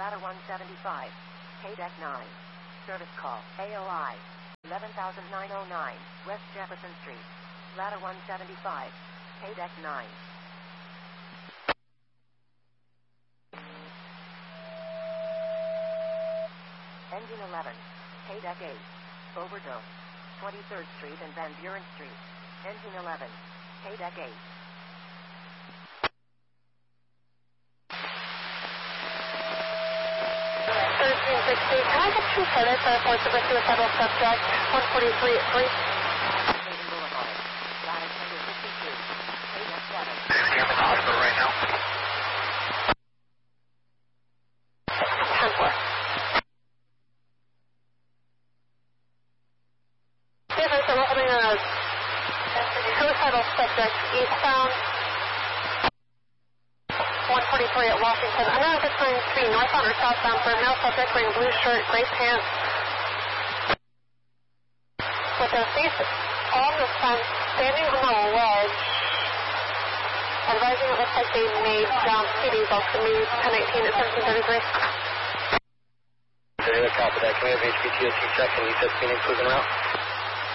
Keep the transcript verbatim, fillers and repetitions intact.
Ladder one seventy-five. K-Deck nine. Service call. A O I. eleven thousand nine hundred nine. West Jefferson Street. Ladder one seventy-five. K-Deck nine. Engine eleven. K-Deck eight. Overdose. twenty-third Street and Van Buren Street. Engine eleven. K-Deck eight. thirteen sixty. Can I get two credits for a suicidal subject? one forty-three at three. Hayden Boulevard. Ladder ten fifty-two. K-Deck seven. I'm in the hospital right now. ten four. David, so we're holding a suicidal subject eastbound. one forty-three at Washington. America sign to be northbound or southbound for a male subject wearing blue shirt, gray pants, with their face on the fence, standing on the ledge. Advising it looks like they made down to diesel to me, ten eighteen at seventeen thirty-three. Copy that. Can we have H B T O C check and you said Phoenix moving out?